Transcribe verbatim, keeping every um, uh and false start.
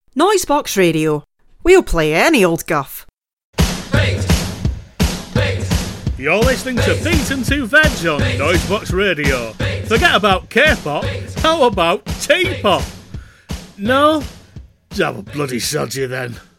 Noisebox Radio. We'll play any old guff. Beat. Beat. You're listening to Beat and Two Veg on Noisebox Radio. Forget about K-pop. How about T-pop? No? Have a bloody sod you then.